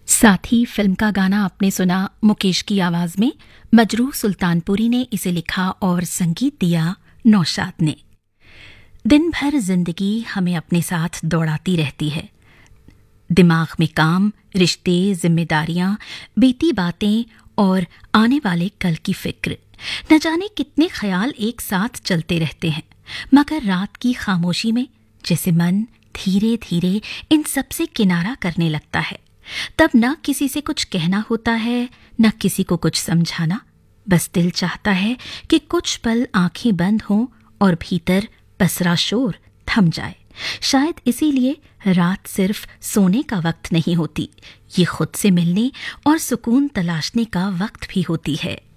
साथ ही फिल्म का गाना आपने सुना मुकेश की आवाज में। मजरूह सुल्तानपुरी ने इसे लिखा और संगीत दिया नौशाद ने। दिन भर जिंदगी हमें अपने साथ दौड़ाती रहती है। दिमाग में काम, रिश्ते, जिम्मेदारियां, बीती बातें और आने वाले कल की फिक्र। न जाने कितने ख्याल एक साथ चलते रहते हैं, मगर रात की खामोशी में जैसे मन धीरे धीरे इन सब से किनारा करने लगता है। तब न किसी से कुछ कहना होता है, न किसी को कुछ समझाना। बस दिल चाहता है कि कुछ पल आंखें बंद हों और भीतर पसरा शोर थम जाए। शायद इसीलिए रात सिर्फ सोने का वक्त नहीं होती, ये खुद से मिलने और सुकून तलाशने का वक्त भी होती है।